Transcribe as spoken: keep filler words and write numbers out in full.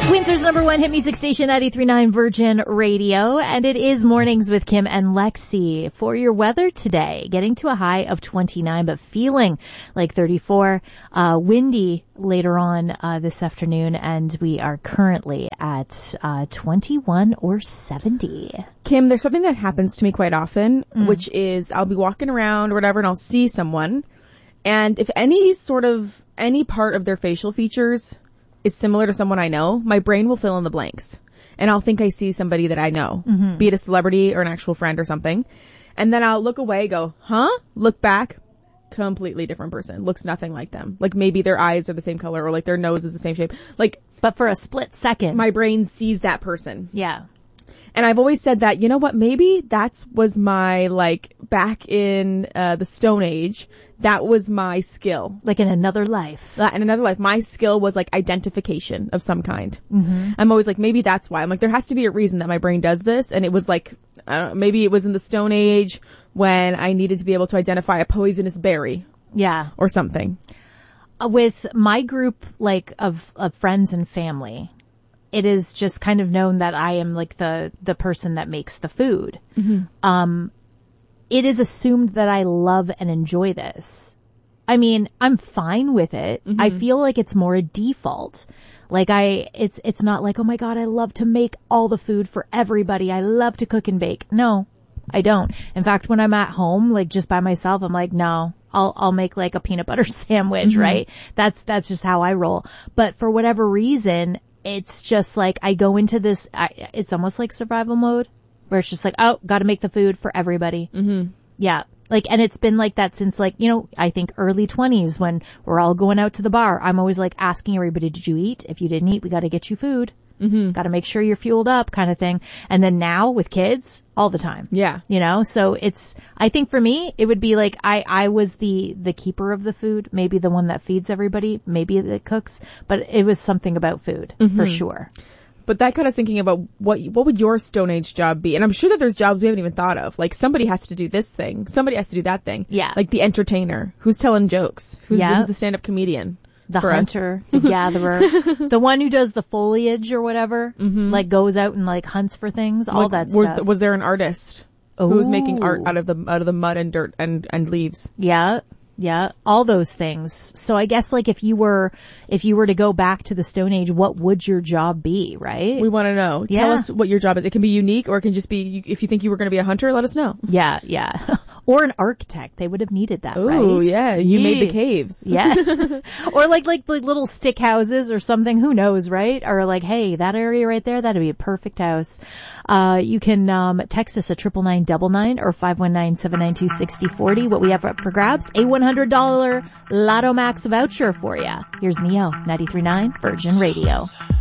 Windsor's number one hit music station, ninety-three point nine Virgin Radio, and it is Mornings with Kim and Lexi. For your weather today, getting to a high of twenty-nine, but feeling like thirty-four. Uh, windy later on uh, this afternoon, and we are currently at uh, twenty-one or seventy. Kim, there's something that happens to me quite often, Mm. which is I'll be walking around or whatever, and I'll see someone, and if any sort of, any part of their facial features is similar to someone I know, my brain will fill in the blanks. And I'll think I see somebody that I know, Mm-hmm. be it a celebrity or an actual friend or something. And then I'll look away, go, huh? Look back, completely different person. Looks nothing like them. Like maybe their eyes are the same color or like their nose is the same shape. Like, But for a split second. my brain sees that person. yeah. And I've always said that, you know what, maybe that's was my, like, back in uh, the Stone Age, that was my skill. Like in another life. Uh, in another life, my skill was, like, identification of some kind. Mm-hmm. I'm always like, maybe that's why. I'm like, there has to be a reason that my brain does this. And it was like, I don't know, maybe it was in the Stone Age when I needed to be able to identify a poisonous berry Yeah. or something. Uh, with my group, like, of, of friends and family, it is just kind of known that I am like the, the person that makes the food. Mm-hmm. Um, it is assumed that I love and enjoy this. I mean, I'm fine with it. Mm-hmm. I feel like it's more a default. Like I, it's, it's not like, oh my God, I love to make all the food for everybody. I love to cook and bake. No, I don't. In fact, when I'm at home, like just by myself, I'm like, no, I'll, I'll make like a peanut butter sandwich, Mm-hmm. right? That's, that's just how I roll. But for whatever reason, it's just like I go into this, I, it's almost like survival mode where it's just like, oh, got to make the food for everybody. Mm-hmm. Yeah. Like, and it's been like that since like, you know, I think early twenties when we're all going out to the bar. I'm always like asking everybody, did you eat? If you didn't eat, we got to get you food. Mm-hmm. Got to make sure you're fueled up kind of thing. And then now with kids, all the time. Yeah. You know, so it's, I think for me, it would be like I, I was the, the keeper of the food, maybe the one that feeds everybody, maybe that cooks, but it was something about food Mm-hmm. for sure. But that kind of thinking about what what would your Stone Age job be? And I'm sure that there's jobs we haven't even thought of. Like somebody has to do this thing. Somebody has to do that thing. Yeah. Like the entertainer. Who's telling jokes? Who's, Yeah. who's the stand-up comedian? The for us? hunter, the gatherer, the one who does the foliage or whatever, Mm-hmm. like goes out and like hunts for things, all Like, that was stuff. th- was there an artist who was making art Ooh. out of the out of the mud and dirt and and leaves? Yeah. Yeah. All those things. So I guess like if you were, if you were to go back to the Stone Age, what would your job be, right? We want to know. Yeah. Tell us what your job is. It can be unique or it can just be, if you think you were going to be a hunter, let us know. yeah. Yeah. Or an architect. They would have needed that, right? Oh, yeah. You made the Yeah. caves. Yes. Or like, like, like little stick houses or something. Who knows, right? Or like, hey, that area right there, that'd be a perfect house. Uh, you can, um, text us at triple nine double nine or five one nine seven nine two six zero four zero. What we have up for grabs, a one hundred dollars Lotto Max voucher for you. Here's Neo, ninety-three point nine Virgin Radio.